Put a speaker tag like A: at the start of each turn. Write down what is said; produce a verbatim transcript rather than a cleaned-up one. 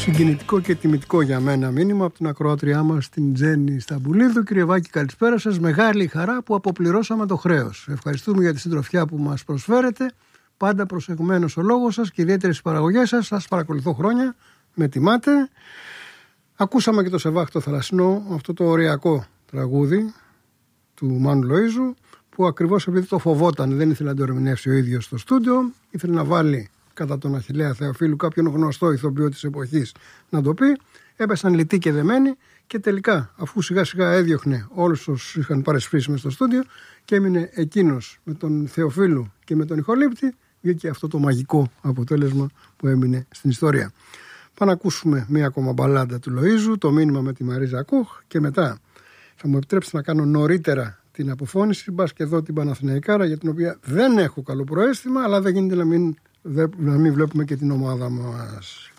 A: Συγκινητικό και τιμητικό για μένα μήνυμα από την ακροάτριά μας, την Τζέννη Σταμπουλίδου. Κύριε Βάκη, καλησπέρα σας. Μεγάλη χαρά που αποπληρώσαμε το χρέος. Ευχαριστούμε για τη συντροφιά που μας προσφέρετε. Πάντα προσεγμένος ο λόγος σας και ιδιαίτερες στις παραγωγές σας. Σας παρακολουθώ χρόνια. Με τιμάτε. Ακούσαμε και το Σεβάχτο Θαλασσινό, αυτό το οριακό τραγούδι του Μάνου Λοΐζου, που ακριβώς επειδή το φοβόταν, δεν ήθελε να το ερμηνεύσει ο ίδιος στο στούντιο, ήθελε να βάλει κατά τον Αχιλλέα Θεοφίλου κάποιον γνωστό ηθοποιό της εποχής να το πει. Έπεσαν λιτοί και δεμένοι και τελικά, αφού σιγά σιγά έδιωχνε όλους όσους είχαν παρεσφρήσει μες στο στούντιο και έμεινε εκείνος με τον Θεοφίλου και με τον ηχολήπτη, βγήκε αυτό το μαγικό αποτέλεσμα που έμεινε στην ιστορία. Πάμε να ακούσουμε μία ακόμα μπαλάντα του Λοΐζου, το μήνυμα με τη Μαρίζα Κούχ, και μετά θα μου επιτρέψετε να κάνω νωρίτερα την αποφώνηση, μπας και εδώ την Παναθηναϊκάρα, για την οποία δεν έχω καλό προαίσθημα, αλλά δεν γίνεται να μην, να μην βλέπουμε και την ομάδα μας.